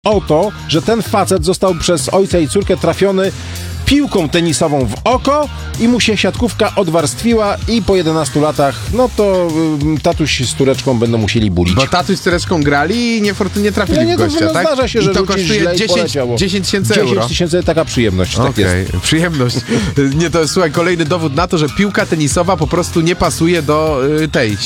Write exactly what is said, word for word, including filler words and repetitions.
o to, że ten facet został przez ojca i córkę trafiony piłką tenisową w oko i mu się siatkówka odwarstwiła i po jedenastu latach, no to y, tatuś z córeczką będą musieli bulić. Bo tatuś z córeczką grali i niefortunnie trafili No nie, w gościa, to tak? zdarza się, I że to rzucisz kosztuje źle i dziesięć poleciało. tysięcy euro. dziesięć tysięcy, taka przyjemność, tak Okej, jest. przyjemność. Nie, to jest, słuchaj, kolejny dowód na to, że piłka tenisowa po prostu nie pasuje do y, tej